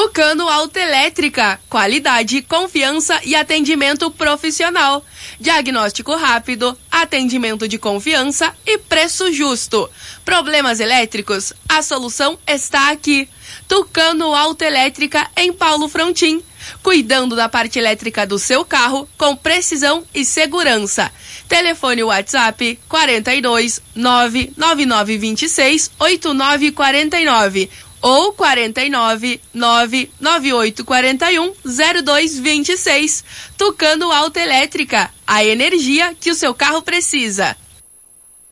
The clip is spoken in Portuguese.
Tucano Autoelétrica, qualidade, confiança e atendimento profissional. Diagnóstico rápido, atendimento de confiança e preço justo. Problemas elétricos? A solução está aqui. Tucano Autoelétrica em Paulo Frontin. Cuidando da parte elétrica do seu carro com precisão e segurança. Telefone WhatsApp 42 99926 8949 ou 49 99841 0226. Tucano Autoelétrica, a energia que o seu carro precisa.